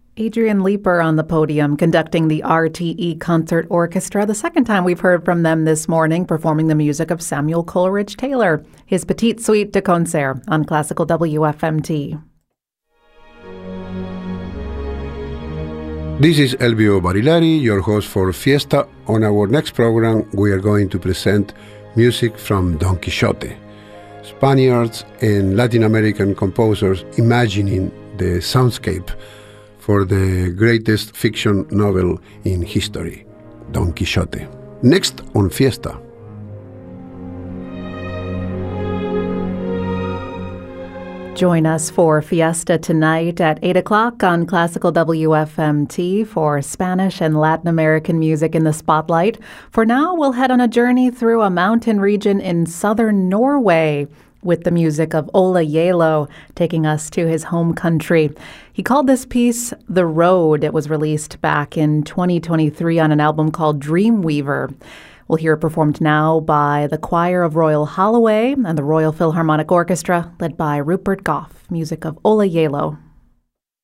Adrian Leeper on the podium conducting the RTE Concert Orchestra, the second time we've heard from them this morning, performing the music of Samuel Coleridge Taylor, his Petite Suite de Concert on Classical WFMT. This is Elvio Barilari, your host for Fiesta. On our next program, we are going to present music from Don Quixote. Spaniards and Latin American composers imagining the soundscape for the greatest fiction novel in history, Don Quixote. Next on Fiesta. Join us for Fiesta tonight at 8 o'clock on Classical WFMT for Spanish and Latin American music in the spotlight. For now, we'll head on a journey through a mountain region in southern Norway with the music of Ola Gjeilo taking us to his home country. He called this piece The Road. It was released back in 2023 on an album called Dreamweaver. We'll hear it performed now by the Choir of Royal Holloway and the Royal Philharmonic Orchestra, led by Rupert Goff, music of Ola Gjeilo.